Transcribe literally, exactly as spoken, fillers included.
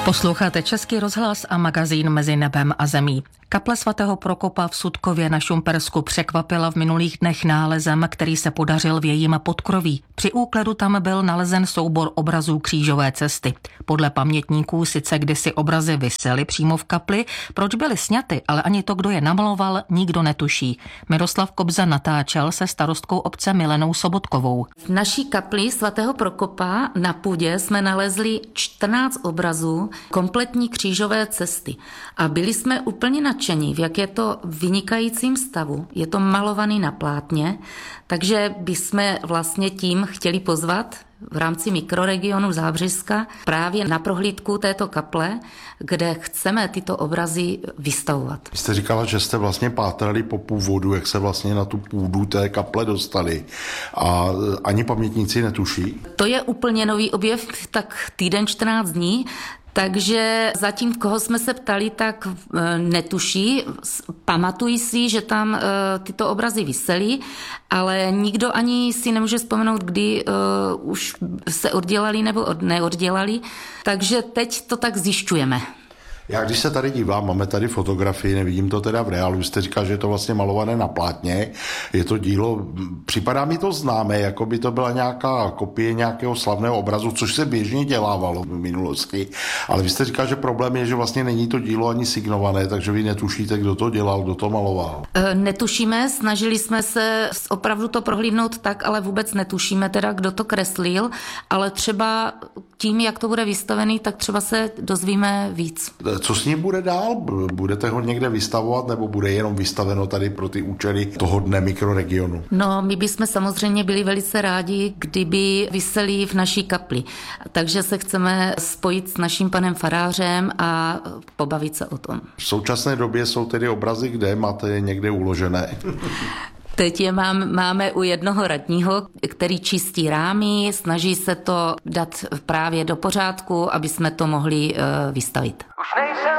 Posloucháte Český rozhlas a magazín Mezi nebem a zemí. Kaple svatého Prokopa v Sutkově na Šumpersku překvapila v minulých dnech nálezem, který se podařil v jejím podkroví. Při úkledu tam byl nalezen soubor obrazů křížové cesty. Podle pamětníků sice kdysi obrazy visely přímo v kapli, proč byly sňaty, ale ani to, kdo je namaloval, nikdo netuší. Miroslav Kobza natáčel se starostkou obce Milenou Sobotkovou. V naší kapli svatého Prokopa na půdě jsme nalezli čtrnáct obrazů kompletní křížové cesty a byli jsme úplně nadšení, v jak je to vynikajícím stavu. Je to malovaný na plátně, takže bychom vlastně tím chtěli pozvat v rámci mikroregionu Zábřežska právě na prohlídku této kaple, kde chceme tyto obrazy vystavovat. Vy jste říkala, že jste vlastně pátrali po původu, jak se vlastně na tu půdu té kaple dostali a ani pamětníci netuší? To je úplně nový objev, tak týden čtrnáct dní, takže zatím, koho jsme se ptali, tak netuší. Pamatují si, že tam tyto obrazy visely, ale nikdo ani si nemůže vzpomenout, kdy už se oddělali nebo neoddělali. Takže teď to tak zjišťujeme. Já když se tady dívám, máme tady fotografii, nevidím to teda v reálu, jste říkal, že je to vlastně malované na plátně, je to dílo, připadá mi to známé, jako by to byla nějaká kopie nějakého slavného obrazu, což se běžně dělávalo v minulosti, ale vy jste říkal, že problém je, že vlastně není to dílo ani signované, takže vy netušíte, kdo to dělal, kdo to maloval. E, netušíme, snažili jsme se opravdu to prohlídnout tak, ale vůbec netušíme teda, kdo to kreslil, ale třeba tím, jak to bude vystavený, tak třeba se dozvíme víc. Co s ním bude dál? Budete ho někde vystavovat nebo bude jenom vystaveno tady pro ty účely toho dne mikroregionu? No, my bychom samozřejmě byli velice rádi, kdyby viseli v naší kapli. Takže se chceme spojit s naším panem farářem a pobavit se o tom. V současné době jsou tedy obrazy, kde máte je někde uložené? Teď je mám, máme u jednoho radního, který čistí rámy, snaží se to dát právě do pořádku, aby jsme to mohli uh, vystavit.